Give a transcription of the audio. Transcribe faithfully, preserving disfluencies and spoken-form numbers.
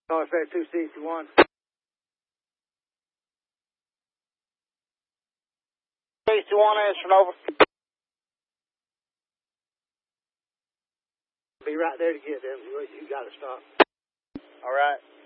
Northwest two sixty-one. sixty-one answering over. Be right there to get them. You, you got to stop. All right.